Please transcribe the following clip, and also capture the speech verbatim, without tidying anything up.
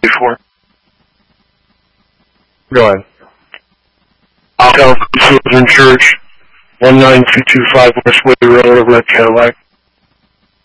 before. Go ahead. Alpha Lutheran Church, one nine two two five Westway Road, over at Cadillac.